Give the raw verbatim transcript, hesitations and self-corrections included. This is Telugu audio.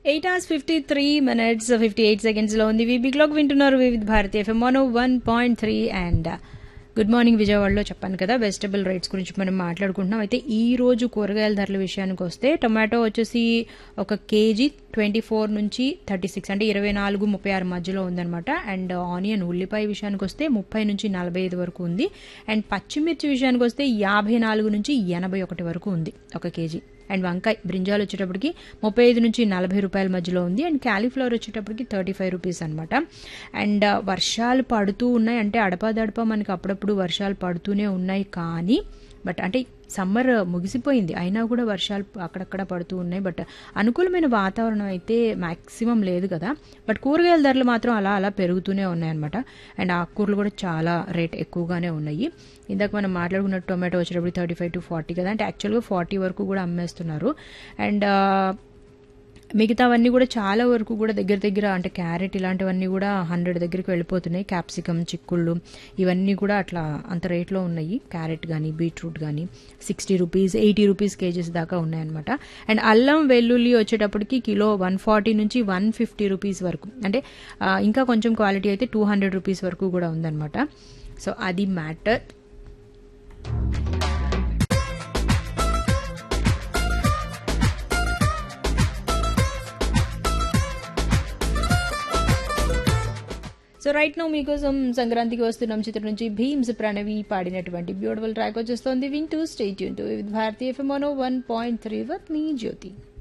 Eight hours fifty three minutes fifty eight seconds లో ఉంది వీబీ క్లాక్ వింటున్నారు వివిధ Bharati FM one one point three and good morning విజయవాడలో చెప్పాను కదా వెజిటబుల్ రేట్స్ గురించి మనం మాట్లాడుకుంటున్నాం. అయితే ఈ రోజు కూరగాయల ధరల విషయానికి వస్తే టొమాటో వచ్చేసి ఒక కేజీ ట్వంటీ ఫోర్ నుంచి థర్టీ సిక్స్ అంటే ఇరవై నాలుగు ముప్పై ఆరు మధ్యలో ఉందన్నమాట. అండ్ ఆనియన్ ఉల్లిపాయ విషయానికి వస్తే ముప్పై నుంచి నలభై ఐదు వరకు ఉంది. అండ్ పచ్చిమిర్చి విషయానికి వస్తే యాభై నాలుగు నుంచి ఎనభై ఒకటి వరకు ఉంది ఒక కేజీ. అండ్ వంకాయ బ్రింజాలు వచ్చేటప్పటికి ముప్పై ఐదు నుంచి నలభై రూపాయల మధ్యలో ఉంది. అండ్ క్యాలీఫ్లవర్ వచ్చేటప్పటికి థర్టీ ఫైవ్ రూపీస్ అనమాట. అండ్ వర్షాలు పడుతూ ఉన్నాయి అంటే అడపాదడప మనకి అప్పుడప్పుడు వర్షాలు పడుతూనే ఉన్నాయి. కానీ బట్ అంటే సమ్మర్ ముగిసిపోయింది అయినా కూడా వర్షాలు అక్కడక్కడ పడుతూ ఉన్నాయి. బట్ అనుకూలమైన వాతావరణం అయితే మ్యాక్సిమం లేదు కదా. బట్ కూరగాయల ధరలు మాత్రం అలా అలా పెరుగుతూనే ఉన్నాయన్నమాట. అండ్ ఆకుకూరలు కూడా చాలా రేట్ ఎక్కువగానే ఉన్నాయి. ఇందాక మనం మాట్లాడుకున్న టొమాటో వచ్చేటప్పుడు థర్టీ ఫైవ్ టు ఫార్టీ కదా, అంటే యాక్చువల్గా ఫార్టీ వరకు కూడా అమ్మేస్తున్నారు. అండ్ మిగతావన్నీ కూడా చాలా వరకు కూడా దగ్గర దగ్గర అంటే క్యారెట్ ఇలాంటివన్నీ కూడా హండ్రెడ్ దగ్గరికి వెళ్ళిపోతున్నాయి. క్యాప్సికమ్ చిక్కుళ్ళు ఇవన్నీ కూడా అట్లా అంత రేట్లో ఉన్నాయి. క్యారెట్ కానీ బీట్రూట్ కానీ sixty rupees eighty rupees kgs దాకా ఉన్నాయన్నమాట. అండ్ అల్లం వెల్లుల్లి వచ్చేటప్పటికి కిలో వన్ ఫార్టీ నుంచి వన్ ఫిఫ్టీ రూపీస్ వరకు, అంటే ఇంకా కొంచెం క్వాలిటీ అయితే టూ హండ్రెడ్ రూపీస్ వరకు కూడా ఉందన్నమాట. సో అది మ్యాటర్. సో రైట్ నో మీకోసం సంక్రాంతికి వస్తున్నాం చిత్రం నుంచి భీమ్స్ ప్రణవి పాడినటువంటి బ్యూటిఫుల్ ట్రాక్ వచ్చేస్తుంది. వింటూ stay tune to with Bharati FM one point three with me Jyothi.